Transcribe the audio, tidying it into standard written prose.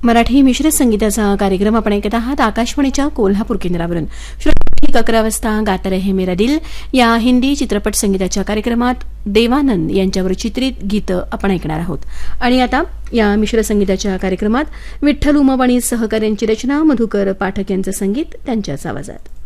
मराठी मिश्र संगीताचा कार्यक्रम आपण ऐकत आहात आकाशवाणीच्या कोल्हापूर केंद्रावरून. 11 वाजता गाता रहे मेरा दिल या हिंदी चित्रपट संगीताच्या कार्यक्रमात देवानंद यांच्यावर चित्रित गीतं आपण ऐकणार आहोत. आणि आता या मिश्र संगीताच्या कार्यक्रमात विठ्ठल उमाबाणी सहकार्यांची रचना, मधुकर पाठक यांचं संगीत त्यांच्याच आवाजात.